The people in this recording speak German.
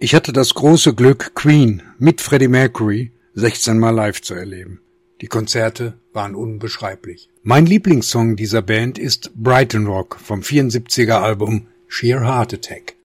Ich hatte das große Glück, Queen mit Freddie Mercury 16 Mal live zu erleben. Die Konzerte waren unbeschreiblich. Mein Lieblingssong dieser Band ist Brighton Rock vom 74er Album Sheer Heart Attack.